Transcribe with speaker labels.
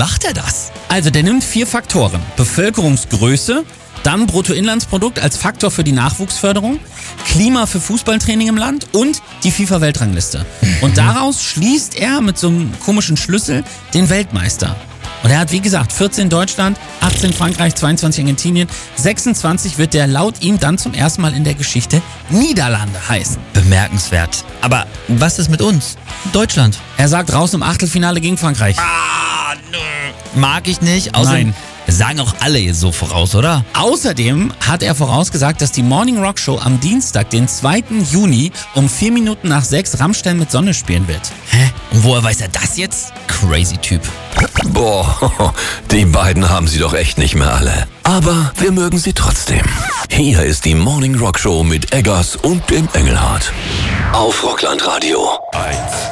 Speaker 1: macht er das?
Speaker 2: Also der nimmt 4 Faktoren. Bevölkerungsgröße, dann Bruttoinlandsprodukt als Faktor für die Nachwuchsförderung, Klima für Fußballtraining im Land und die FIFA-Weltrangliste. Und daraus schließt er mit so einem komischen Schlüssel den Weltmeister. Und er hat, wie gesagt, 14 Deutschland, 18 Frankreich, 22 Argentinien, 26 wird der laut ihm dann zum ersten Mal in der Geschichte Niederlande heißen.
Speaker 1: Bemerkenswert. Aber was ist mit uns? Deutschland.
Speaker 2: Er sagt raus im Achtelfinale gegen Frankreich.
Speaker 1: Nö. Mag ich nicht. Außerdem
Speaker 2: Nein.
Speaker 1: sagen auch alle so voraus, oder?
Speaker 2: Außerdem hat er vorausgesagt, dass die Morning Rock Show am Dienstag, den 2. Juni um 4 Minuten nach 6 Rammstein mit Sonne spielen wird.
Speaker 1: Hä? Und woher weiß er das jetzt? Crazy Typ.
Speaker 3: Boah, die beiden haben sie doch echt nicht mehr alle. Aber wir mögen sie trotzdem. Hier ist die Morning Rock Show mit Eggers und dem Engelhardt. Auf Rockland Radio. 1.